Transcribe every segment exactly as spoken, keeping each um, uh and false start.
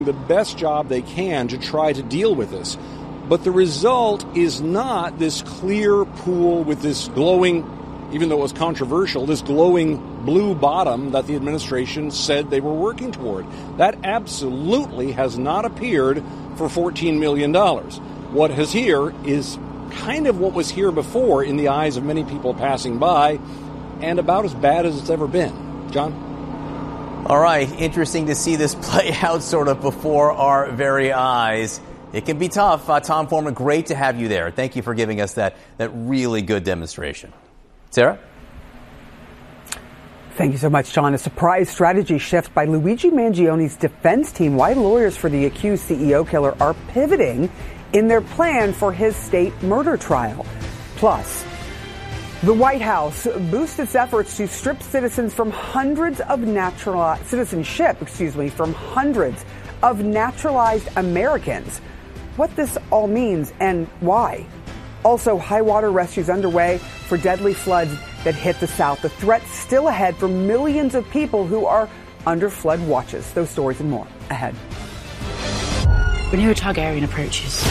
the best job they can to try to deal with this. But the result is not this clear pool with this glowing, even though it was controversial, this glowing blue bottom that the administration said they were working toward. That absolutely has not appeared for fourteen million dollars. What is here is kind of what was here before in the eyes of many people passing by, and about as bad as it's ever been. John? All right, interesting to see this play out sort of before our very eyes. It can be tough. Uh, Tom Foreman, great to have you there. Thank you for giving us that, that really good demonstration. Sarah? Thank you so much, John. A surprise strategy shift by Luigi Mangione's defense team. Why lawyers for the accused C E O killer are pivoting in their plan for his state murder trial. Plus, the White House boosts its efforts to strip citizens from hundreds of natural citizenship, excuse me, from hundreds of naturalized Americans. What this all means and why. Also, high water rescues underway for deadly floods that hit the South. The threat still ahead for millions of people who are under flood watches. Those stories and more ahead. Rhaenyra Targaryen approaches.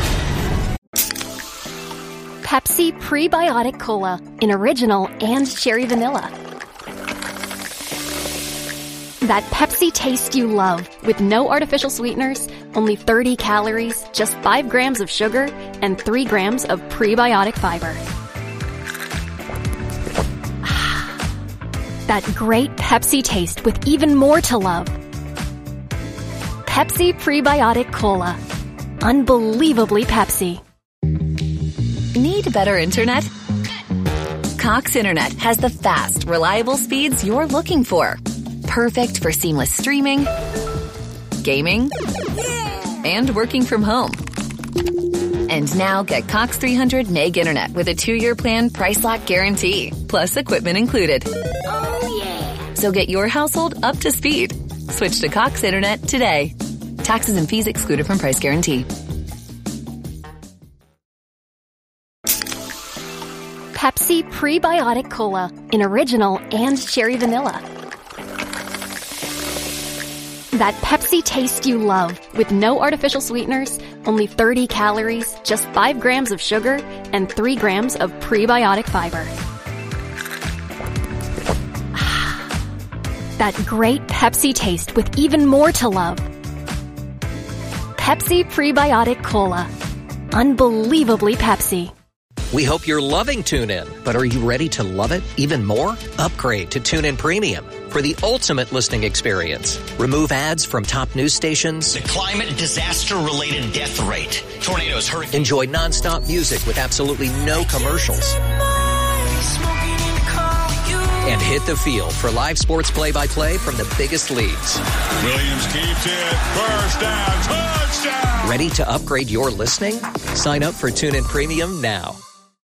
Pepsi Prebiotic Cola in original and cherry vanilla. That Pepsi taste you love with no artificial sweeteners, only thirty calories, just five grams of sugar, and three grams of prebiotic fiber. That great Pepsi taste with even more to love. Pepsi Prebiotic Cola. Unbelievably Pepsi. Need better internet? Cox Internet has the fast, reliable speeds you're looking for. Perfect for seamless streaming, gaming, and working from home. And now get Cox three hundred meg internet with a two-year plan price lock guarantee, plus equipment included. Oh yeah! So get your household up to speed. Switch to Cox Internet today. Taxes and fees excluded from price guarantee. Pepsi Prebiotic Cola in original and cherry vanilla. That Pepsi taste you love with no artificial sweeteners, only thirty calories, just five grams of sugar, and three grams of prebiotic fiber. That great Pepsi taste with even more to love. Pepsi Prebiotic Cola. Unbelievably Pepsi. We hope you're loving TuneIn, but are you ready to love it even more? Upgrade to TuneIn Premium for the ultimate listening experience. Remove ads from top news stations. The climate disaster-related death rate. Tornadoes, hurricanes. Enjoy nonstop music with absolutely no commercials. And hit the field for live sports play-by-play from the biggest leagues. Williams keeps it. First down. Touchdown. Ready to upgrade your listening? Sign up for TuneIn Premium now.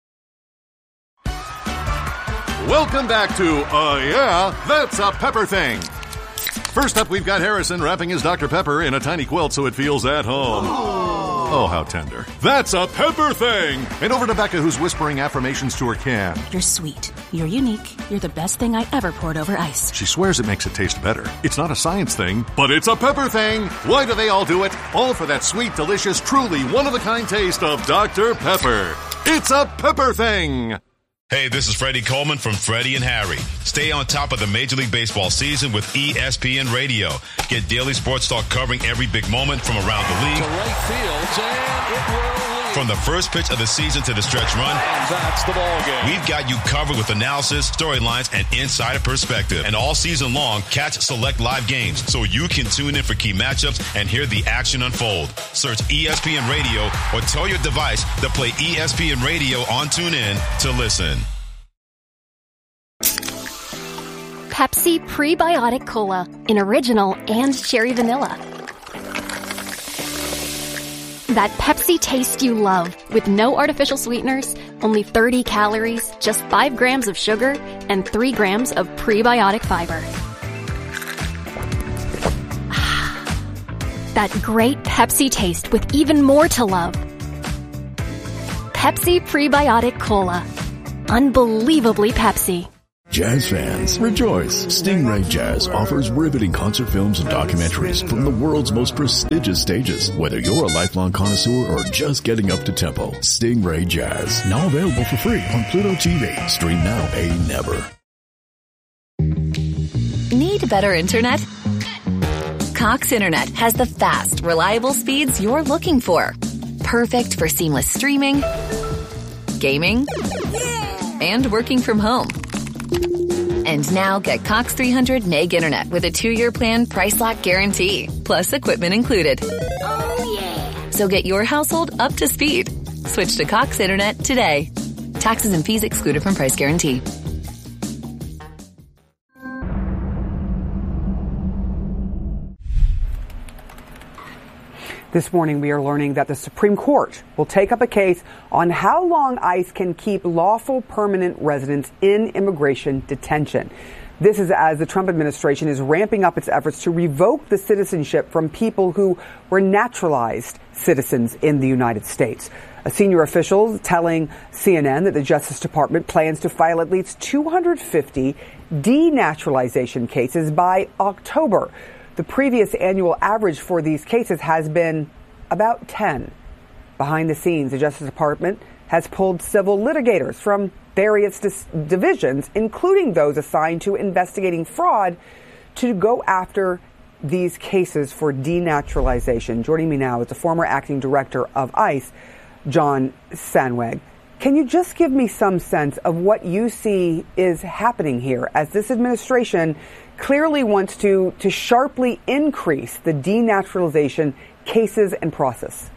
Welcome back to, uh, yeah, That's a Pepper Thing. First up, we've got Harrison wrapping his Doctor Pepper in a tiny quilt so it feels at home. Oh, how tender. That's a Pepper Thing. And over to Becca, who's whispering affirmations to her can. You're sweet. You're unique. You're the best thing I ever poured over ice. She swears it makes it taste better. It's not a science thing, but it's a Pepper Thing. Why do they all do it? All for that sweet, delicious, truly one-of-a-kind taste of Doctor Pepper. It's a Pepper Thing. Hey, this is Freddie Coleman from Freddie and Harry. Stay on top of the Major League Baseball season with E S P N Radio. Get daily sports talk covering every big moment from around the league. To right field, and it will lead. From the first pitch of the season to the stretch run. And that's the ball game. We've got you covered with analysis, storylines, and insider perspective. And all season long, catch select live games so you can tune in for key matchups and hear the action unfold. Search E S P N Radio or tell your device to play E S P N Radio on TuneIn to listen. Pepsi Prebiotic Cola in original and cherry vanilla. That Pepsi taste you love with no artificial sweeteners, only thirty calories, just five grams of sugar, and three grams of prebiotic fiber. That great Pepsi taste with even more to love. Pepsi Prebiotic Cola. Unbelievably Pepsi. Jazz fans, rejoice! Stingray Jazz offers riveting concert films and documentaries from the world's most prestigious stages. Whether you're a lifelong connoisseur or just getting up to tempo, Stingray Jazz, now available for free on Pluto T V. Stream now, pay never. Need better internet? Cox Internet has the fast, reliable speeds you're looking for. Perfect for seamless streaming, gaming, and working from home. And now get Cox three hundred meg internet with a two-year plan price lock guarantee, plus equipment included. Oh, yeah. So get your household up to speed. Switch to Cox Internet today. Taxes and fees excluded from price guarantee. This morning, we are learning that the Supreme Court will take up a case on how long ICE can keep lawful permanent residents in immigration detention. This is as the Trump administration is ramping up its efforts to revoke the citizenship from people who were naturalized citizens in the United States. A senior official telling C N N that the Justice Department plans to file at least two hundred fifty denaturalization cases by October. The previous annual average for these cases has been about ten. Behind the scenes, the Justice Department has pulled civil litigators from various dis- divisions, including those assigned to investigating fraud, to go after these cases for denaturalization. Joining me now is the former acting director of ICE, John Sanweg. Can you just give me some sense of what you see is happening here as this administration clearly wants to, to sharply increase the denaturalization cases and process?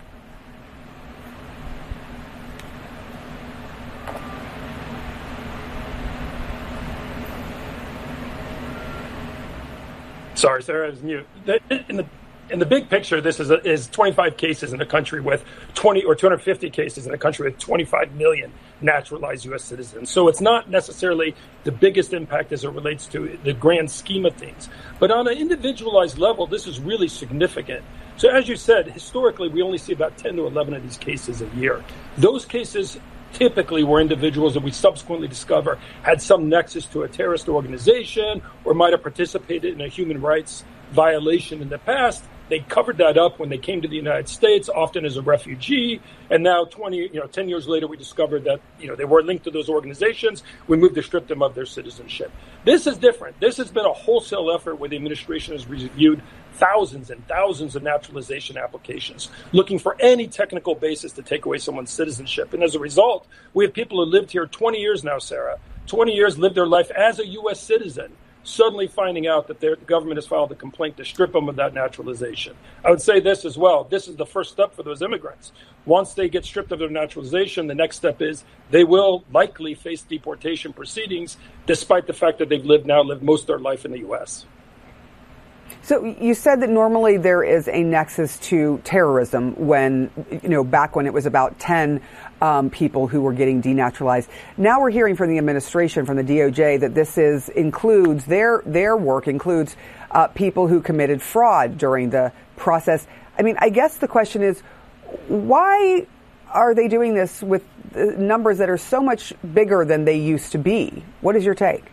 Sorry, Sarah, I was mute. In the in the big picture, this is a, is twenty-five cases in a country with twenty or two hundred fifty cases in a country with twenty-five million naturalized U S citizens. So it's not necessarily the biggest impact as it relates to the grand scheme of things. But on an individualized level, this is really significant. So as you said, historically, we only see about ten to eleven of these cases a year. Those cases typically were individuals that we subsequently discover had some nexus to a terrorist organization or might have participated in a human rights violation in the past. They covered that up when they came to the United States, often as a refugee. And now, twenty, you know, ten years later, we discovered that, you know, they were linked to those organizations. We moved to strip them of their citizenship. This is different. This has been a wholesale effort where the administration has reviewed thousands and thousands of naturalization applications, looking for any technical basis to take away someone's citizenship. And as a result, we have people who lived here twenty years now, Sarah, twenty years, lived their life as a U S citizen, suddenly finding out that their government has filed a complaint to strip them of that naturalization. I would say this as well. This is the first step for those immigrants. Once they get stripped of their naturalization, the next step is they will likely face deportation proceedings, despite the fact that they've lived now lived most of their life in the U S. So you said that normally there is a nexus to terrorism when, you know, back when it was about ten um, people who were getting denaturalized. Now we're hearing from the administration, from the D O J, that this is includes their their work includes uh, people who committed fraud during the process. I mean, I guess the question is, why are they doing this with numbers that are so much bigger than they used to be? What is your take?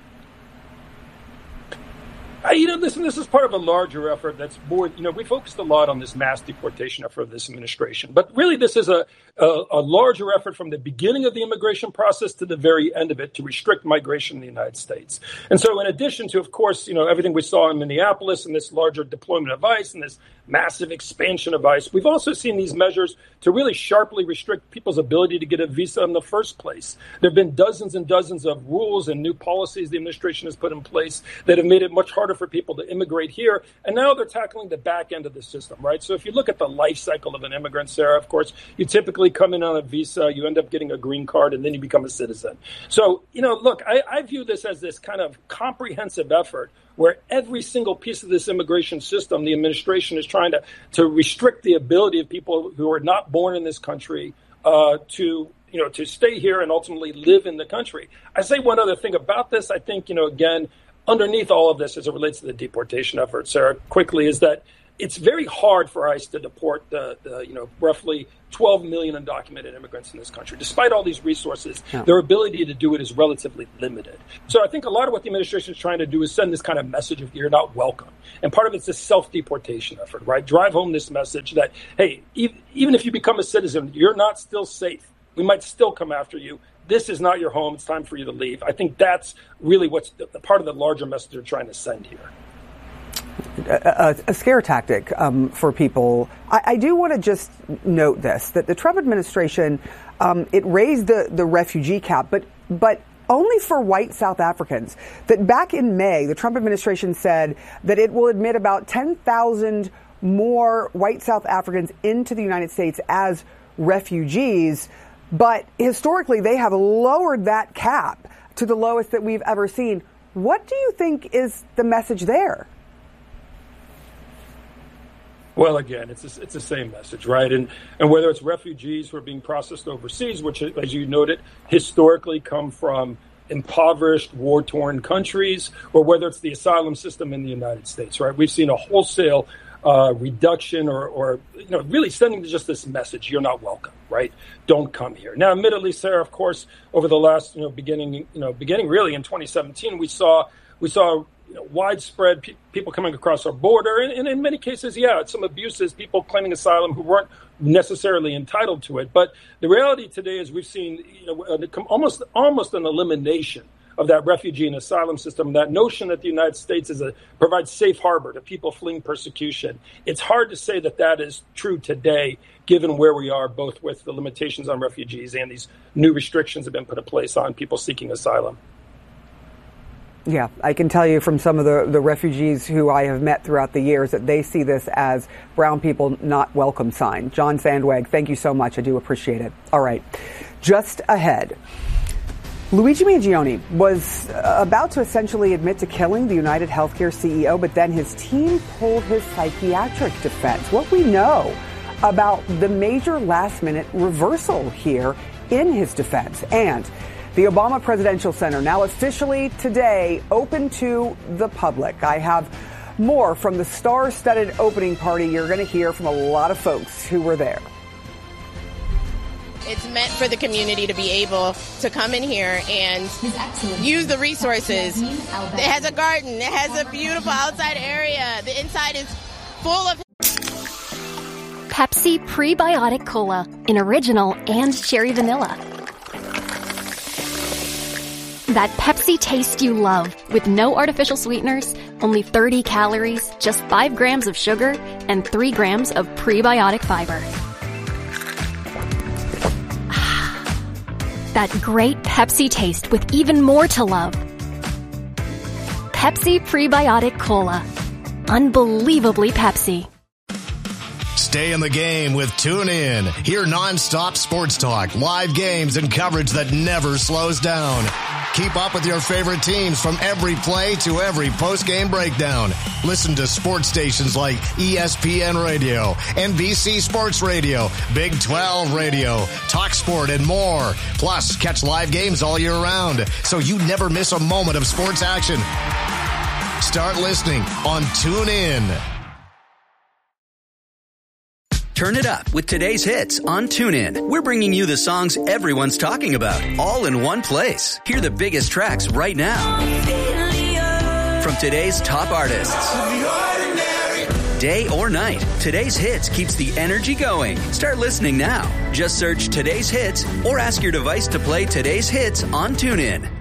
Uh, you know, listen, this is part of a larger effort that's more, you know, we focused a lot on this mass deportation effort of this administration. But really, this is a, a, a larger effort from the beginning of the immigration process to the very end of it to restrict migration in the United States. And so in addition to, of course, you know, everything we saw in Minneapolis and this larger deployment of ICE and this massive expansion of ICE, we've also seen these measures to really sharply restrict people's ability to get a visa in the first place. There have been dozens and dozens of rules and new policies the administration has put in place that have made it much harder for people to immigrate here. And now they're tackling the back end of the system, right? So if you look at the life cycle of an immigrant, Sarah, of course, you typically come in on a visa, you end up getting a green card, and then you become a citizen. So, you know, look, I, I view this as this kind of comprehensive effort where every single piece of this immigration system, the administration is trying to, to restrict the ability of people who are not born in this country uh, to, you know, to stay here and ultimately live in the country. I say one other thing about this. I think, you know, again, underneath all of this as it relates to the deportation effort, Sarah, quickly, is that it's very hard for ICE to deport the, the you know, roughly twelve million undocumented immigrants in this country. Despite all these resources, yeah. their ability to do it is relatively limited. So I think a lot of what the administration is trying to do is send this kind of message of you're not welcome. And part of it's a self-deportation effort, right? Drive home this message that, hey, even if you become a citizen, you're not still safe. We might still come after you. This is not your home. It's time for you to leave. I think that's really what's the, the part of the larger message they're trying to send here. A, a scare tactic um, for people. I, I do want to just note this, that the Trump administration, um, it raised the, the refugee cap, but but only for white South Africans. That back in May, the Trump administration said that it will admit about ten thousand more white South Africans into the United States as refugees. But historically, they have lowered that cap to the lowest that we've ever seen. What do you think is the message there? Well, again, it's a, it's the same message, right? And and whether it's refugees who are being processed overseas, which, as you noted, historically come from impoverished, war-torn countries, or whether it's the asylum system in the United States, right? We've seen a wholesale uh, reduction or, or, you know, really sending just this message, you're not welcome, right? Don't come here. Now, admittedly, Sarah, of course, over the last, you know, beginning, you know, beginning really in twenty seventeen, we saw, we saw, you know, widespread pe- people coming across our border, and, and in many cases, yeah, some abuses, people claiming asylum who weren't necessarily entitled to it. But the reality today is we've seen, you know, uh, almost almost an elimination of that refugee and asylum system. That notion that the United States is a provides safe harbor to people fleeing persecution. It's hard to say that that is true today, given where we are, both with the limitations on refugees and these new restrictions have been put in place on people seeking asylum. Yeah, I can tell you from some of the, the refugees who I have met throughout the years that they see this as brown people not welcome sign. John Sandweg, thank you so much. I do appreciate it. All right, just ahead. Luigi Mangione was about to essentially admit to killing the United Healthcare C E O, but then his team pulled his psychiatric defense. What we know about the major last-minute reversal here in his defense. And the Obama Presidential Center now officially today open to the public. I have more from the star-studded opening party. You're going to hear from a lot of folks who were there. It's meant for the community to be able to come in here and use the resources. It has a garden. It has a beautiful outside area. The inside is full of Pepsi Prebiotic Cola in original and cherry vanilla. That Pepsi taste you love, with no artificial sweeteners, only thirty calories, just five grams of sugar, and three grams of prebiotic fiber. That great Pepsi taste with even more to love. Pepsi Prebiotic Cola. Unbelievably Pepsi. Stay in the game with TuneIn. Hear nonstop sports talk, live games, and coverage that never slows down. Keep up with your favorite teams from every play to every post-game breakdown. Listen to sports stations like E S P N Radio, N B C Sports Radio, Big twelve Radio, TalkSport, and more. Plus, catch live games all year round, so you never miss a moment of sports action. Start listening on TuneIn. Turn it up with today's hits on TuneIn. We're bringing you the songs everyone's talking about, all in one place. Hear the biggest tracks right now from today's top artists. Day or night, today's hits keeps the energy going. Start listening now. Just search today's hits or ask your device to play today's hits on TuneIn.